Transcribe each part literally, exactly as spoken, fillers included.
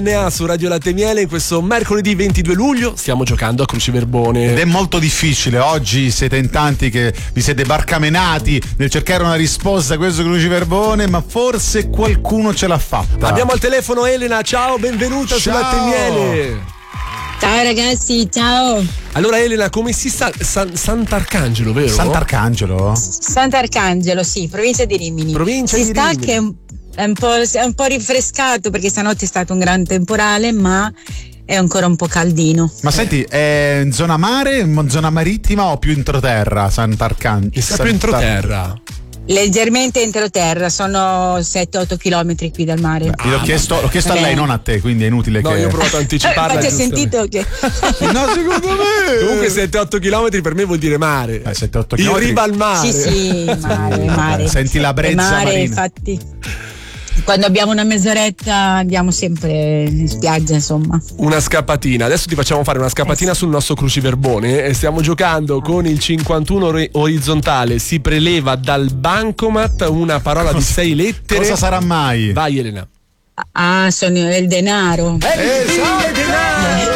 Su Radio Latte Miele in questo mercoledì ventidue luglio stiamo giocando a Cruciverbone ed è molto difficile. Oggi siete in tanti che vi siete barcamenati nel cercare una risposta a questo Cruciverbone, ma forse qualcuno ce l'ha fatta. Abbiamo al telefono Elena, ciao, benvenuta. Ciao. Su Latte Miele. Ciao ragazzi, ciao. Allora Elena, come si sta? San, Sant'Arcangelo, vero? Sant'Arcangelo? Sant'Arcangelo, sì, provincia di Rimini. Provincia si di sta Rimini. Che è un, è, un po', è un po' rinfrescato perché stanotte è stato un gran temporale, ma è ancora un po' caldino. Ma senti, è in zona mare, in zona marittima o più entroterra Sant'Arcangelo? È più entroterra. Leggermente entroterra, sono sette otto chilometri qui dal mare. Beh, l'ho, ah, chiesto, l'ho chiesto a lei, non a te, quindi è inutile no, che. No, io ho provato a anticiparla. Infatti ho sentito che. No, secondo me. Comunque sette otto chilometri per me vuol dire mare. Eh, sette otto in riva al mare. Sì, sì, mare, mare. Senti la brezza mare, marina. Infatti. Quando abbiamo una mezz'oretta andiamo sempre in spiaggia, insomma. Una scappatina. Adesso ti facciamo fare una scappatina eh sì. sul nostro Cruciverbone e stiamo giocando ah. con il cinquantuno orizzontale. Si preleva dal bancomat una parola cosa, di sei lettere. Cosa sarà mai? Vai Elena. Ah, sono il denaro. Eh, sì, il denaro!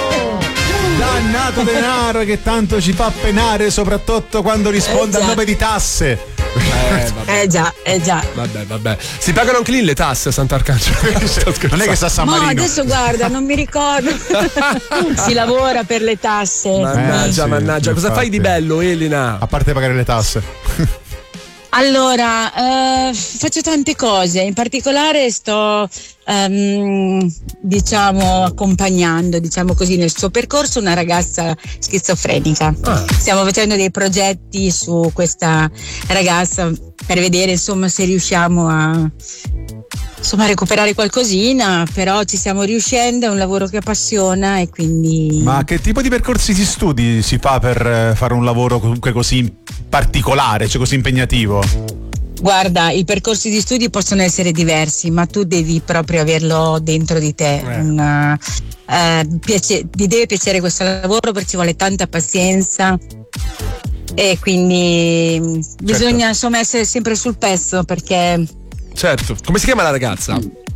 Dannato denaro che tanto ci fa penare, soprattutto quando risponde eh a nome di tasse. Eh, eh già, eh già. Vabbè, vabbè. Si pagano anche lì le tasse a Sant'Arcangelo. Non è che sta a San Marino. No, adesso guarda, non mi ricordo. Si lavora per le tasse. Mannaggia, eh, sì, mannaggia. Cosa infatti. fai di bello, Elena? A parte pagare le tasse. Allora, eh, faccio tante cose, in particolare sto um, diciamo accompagnando, diciamo così, nel suo percorso una ragazza schizofrenica. Ah. Stiamo facendo dei progetti su questa ragazza per vedere insomma se riusciamo a insomma recuperare qualcosina, però ci stiamo riuscendo, è un lavoro che appassiona e quindi. Ma che tipo di percorsi di studi si fa per fare un lavoro comunque così particolare, cioè così impegnativo? Guarda, i percorsi di studi possono essere diversi, ma tu devi proprio averlo dentro di te. Eh. Una, eh, piace, ti deve piacere questo lavoro perché ci vuole tanta pazienza e quindi certo. bisogna insomma essere sempre sul pezzo perché. Certo, come si chiama la ragazza?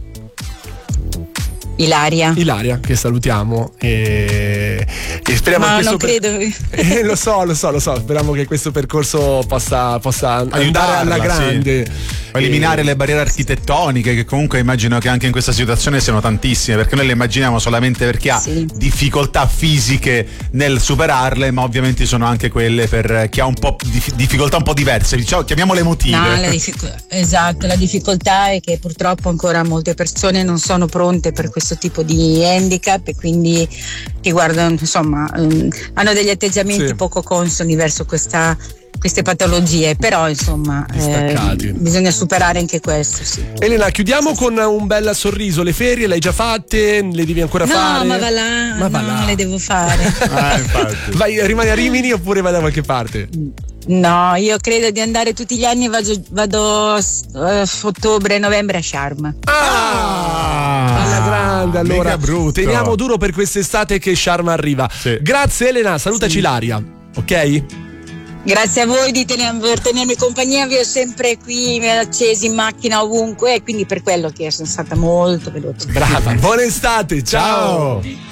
Ilaria. Ilaria, che salutiamo e, e speriamo Ma che non questo credo. Per... eh, lo so, lo so, lo so. Speriamo che questo percorso possa, possa andare aiutarla, alla grande. Sì. Eliminare e... le barriere architettoniche, che comunque immagino che anche in questa situazione siano tantissime, perché noi le immaginiamo solamente per chi ha sì. difficoltà fisiche nel superarle, ma ovviamente sono anche quelle per chi ha un po' di difficoltà un po' diverse, diciamo, chiamiamole emotive. No, la diffic- esatto, la difficoltà è che purtroppo ancora molte persone non sono pronte per questo tipo di handicap e quindi ti guardano, insomma, um, hanno degli atteggiamenti sì. poco consoni verso questa queste patologie, però insomma eh, bisogna superare anche questo, sì. Elena, chiudiamo con un bel sorriso. Le ferie le hai già fatte? Le devi ancora no, fare? No, ma va là, ma va no, là. le devo fare. Ah, infatti. Vai, rimani a Rimini oppure vai da qualche parte? No, io credo di andare tutti gli anni, vado, vado uh, ottobre, novembre a Sharm. Ah, alla grande, allora teniamo duro per quest'estate che Sharm arriva. Sì. Grazie Elena, salutaci sì. Ilaria, ok? Grazie a voi di tener, per tenermi compagnia, vi ho sempre qui accesi in macchina ovunque e quindi per quello che sono stata molto veloce. Brava, buona estate, ciao! Ciao.